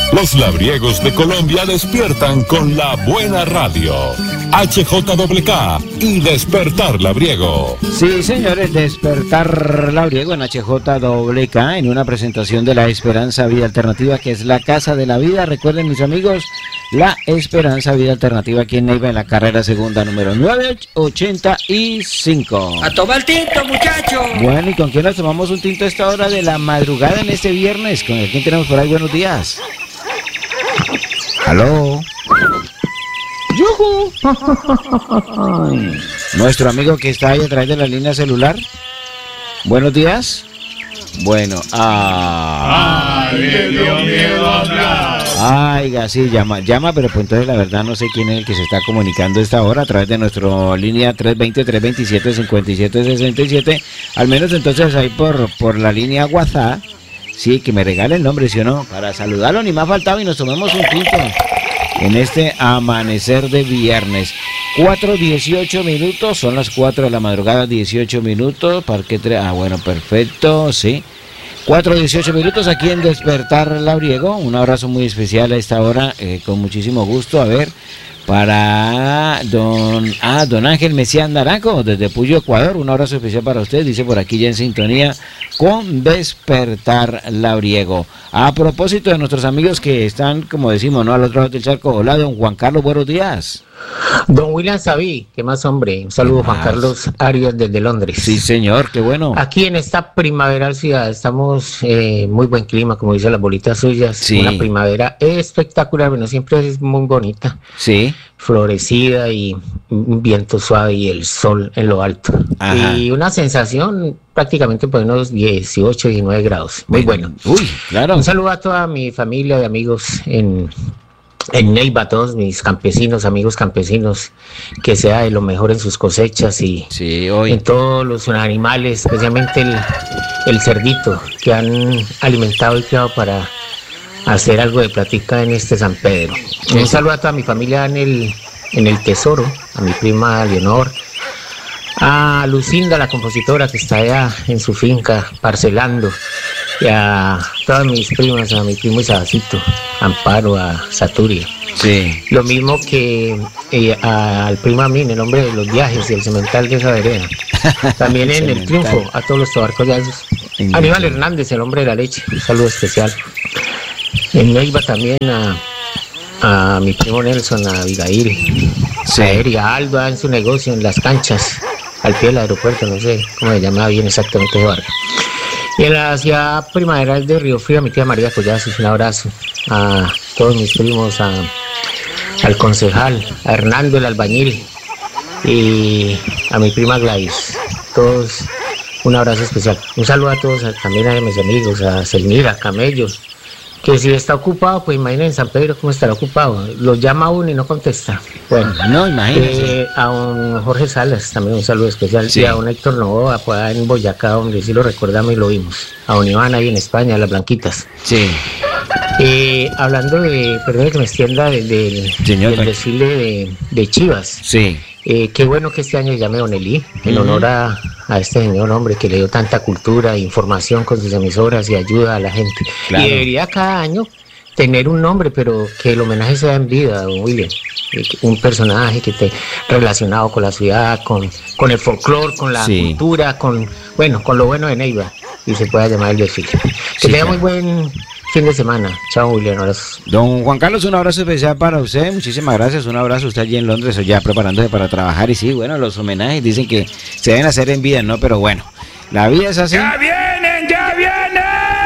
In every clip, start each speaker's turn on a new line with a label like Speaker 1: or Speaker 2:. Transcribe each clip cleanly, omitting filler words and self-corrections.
Speaker 1: Los labriegos de Colombia despiertan con la buena radio. HJWK y Despertar Labriego.
Speaker 2: Sí, señores, Despertar Labriego en HJWK en una presentación de La Esperanza Vida Alternativa, que es la Casa de la Vida. Recuerden, mis amigos, La Esperanza Vida Alternativa aquí en Neiva, en la carrera segunda número 985.
Speaker 3: ¡A tomar tinto, muchachos!
Speaker 2: Bueno, ¿y con quién nos tomamos un tinto a esta hora de la madrugada en este viernes? ¿Con quién tenemos por ahí? Buenos días. ¿Aló? ¡Yujú! Nuestro amigo que está ahí a través de la línea celular. Buenos días. Bueno,
Speaker 4: ¡Ay, me dio miedo hablar!
Speaker 2: Ay, sí, llama, pero pues entonces la verdad no sé quién es el que se está comunicando a esta hora a través de nuestra línea 320-327-5767. Al menos entonces ahí por la línea WhatsApp. Sí, que me regale el nombre, ¿sí o no? Para saludarlo, ni más faltaba y nos tomemos un tinto en este amanecer de viernes. 4:18 minutos, son las 4 de la madrugada, 18 minutos. Bueno, perfecto, sí. 4:18 minutos aquí en Despertar Labriego. Un abrazo muy especial a esta hora, con muchísimo gusto. A ver, para don Ángel Mesías Naranjo, desde Puyo, Ecuador. Un abrazo especial para usted, dice por aquí ya en sintonía con Despertar Labriego. A propósito de nuestros amigos que están, como decimos, ¿no?, al otro lado del charco. Hola, don Juan Carlos, buenos días.
Speaker 5: Don William Sabí, ¿qué más, hombre? Un saludo, Juan Carlos Arias desde Londres.
Speaker 2: Sí, señor, qué bueno.
Speaker 5: Aquí en esta primaveral ciudad estamos muy buen clima, como dicen las bolitas suyas.
Speaker 2: Sí.
Speaker 5: Una primavera espectacular, bueno, siempre es muy bonita.
Speaker 2: Sí.
Speaker 5: Florecida y un viento suave y el sol en lo alto.
Speaker 2: Ajá.
Speaker 5: Y una sensación prácticamente por unos 18, 19 grados. Muy bueno.
Speaker 2: Uy, claro.
Speaker 5: Un saludo a toda mi familia de amigos en Neiva, todos mis campesinos, amigos campesinos, que sea de lo mejor en sus cosechas y en todos los animales, especialmente el cerdito que han alimentado y criado para hacer algo de plática en este San Pedro. Un saludo a toda mi familia en el Tesoro, a mi prima Leonor, a Lucinda, la compositora que está allá en su finca parcelando, y a todas mis primas, a mi primo Isabacito, Amparo, a Saturia.
Speaker 2: Sí.
Speaker 5: Lo mismo que al primo Amin, el hombre de los viajes y el cemental de esa vereda. También en el Triunfo, a todos los tabarcollazos. Aníbal Hernández, el hombre de la leche, un saludo especial. En Neiva también a mi primo Nelson, a Abigail, a Eri, a Alba en su negocio en las canchas, al pie del aeropuerto, no sé cómo se llama bien exactamente ese barrio. Y en la ciudad primaveral de Río Frío, a mi tía María Collazos, un abrazo a todos mis primos, al concejal, a Hernando el albañil y a mi prima Gladys, todos un abrazo especial. Un saludo a todos, también a mis amigos, a Selmira, Camellos, que si está ocupado, pues imaginen San Pedro cómo estará ocupado. Lo llama uno y no contesta. Bueno,
Speaker 2: no, imagínese.
Speaker 5: A un Jorge Salas también un saludo especial. Sí. Y a un Héctor Novoa, pues en Boyacá, donde sí lo recordamos y lo vimos. A un Iván ahí en España, a las Blanquitas.
Speaker 2: Sí.
Speaker 5: Hablando perdón que me extienda del desfile de Chivas.
Speaker 2: Sí.
Speaker 5: Qué bueno que este año llame Don Eli, en honor a este señor, hombre, que le dio tanta cultura e información con sus emisoras y ayuda a la gente. Claro. Y debería cada año tener un nombre, pero que el homenaje sea en vida, don William. Un personaje que esté relacionado con la ciudad, con el folclore, con la cultura, con lo bueno de Neiva, y se pueda llamar el desfile. Que tenga muy buen fin de semana. Chao, William. Abrazos.
Speaker 2: Don Juan Carlos, un abrazo especial para usted. Muchísimas gracias. Un abrazo. Usted allí en Londres, o ya preparándose para trabajar. Y sí, bueno, los homenajes dicen que se deben hacer en vida, ¿no? Pero bueno, la vida es así.
Speaker 4: ¡Ya vienen, ya vienen!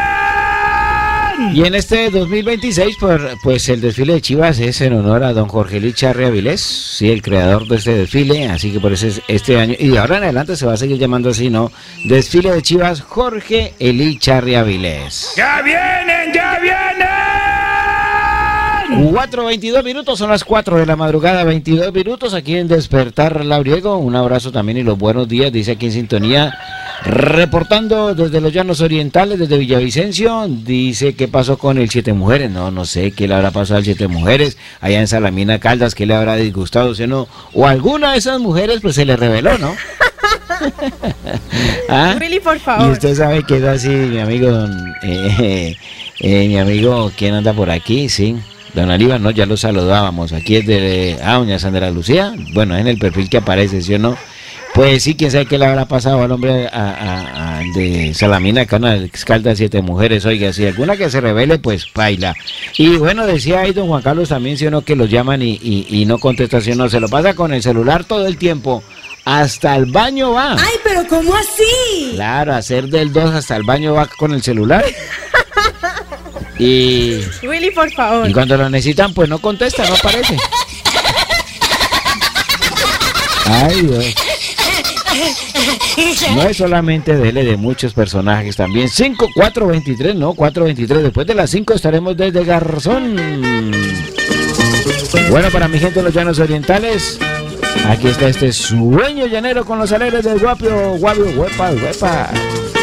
Speaker 2: Y en este 2026, pues el desfile de Chivas es en honor a don Jorge Eli Charri Avilés, sí, el creador de este desfile, así que por eso es este año, y de ahora en adelante se va a seguir llamando así, ¿no? Desfile de Chivas Jorge Eli Charri Avilés.
Speaker 4: ¡Ya vienen, ya vienen!
Speaker 2: 4:22 minutos, son las 4 de la madrugada, 22 minutos aquí en Despertar Labriego. Un abrazo también y los buenos días, dice aquí en sintonía, reportando desde los Llanos Orientales, desde Villavicencio. Dice, ¿qué pasó con el Siete Mujeres? No sé qué le habrá pasado al Siete Mujeres allá en Salamina Caldas, qué le habrá disgustado, ¿sí o no? O alguna de esas mujeres pues se le reveló, ¿no?
Speaker 6: ¿Ah? Really, por favor.
Speaker 2: Y usted sabe que es así, mi amigo Mi amigo, ¿quién anda por aquí? Sí. Don Aníbal, no, ya lo saludábamos. Aquí es de doña Sandra Lucía. Bueno, es en el perfil que aparece, ¿sí o no? Pues sí, quién sabe qué le habrá pasado al hombre de Salamina, que una escalda de 7 mujeres. Oiga, si alguna que se revele, pues baila. Y bueno, decía ahí don Juan Carlos también, ¿sí o no? Que los llaman y no contesta, ¿sí o no? Se lo pasa con el celular todo el tiempo. Hasta el baño va.
Speaker 3: Ay, pero ¿cómo así?
Speaker 2: Claro, hacer del 2 hasta el baño va con el celular. Y
Speaker 3: Willy, por favor.
Speaker 2: Y cuando lo necesitan, pues no contesta, no aparece. Ay, Dios. No es solamente de él, de muchos personajes también. 4:23, no, 4:23. Después de las 5 estaremos desde Garzón. Bueno, para mi gente de los Llanos Orientales, aquí está este sueño llanero con los alegres del Guapio, huepa.